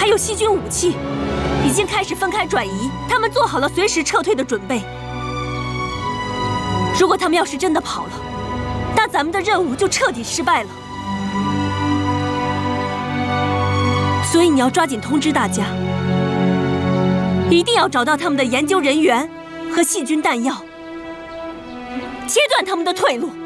有细菌武器，已经开始分开转移，他们做好了随时撤退的准备。如果他们要是真的跑了，那咱们的任务就彻底失败了。所以你要抓紧通知大家，一定要找到他们的研究人员和细菌弹药，切断他们的退路。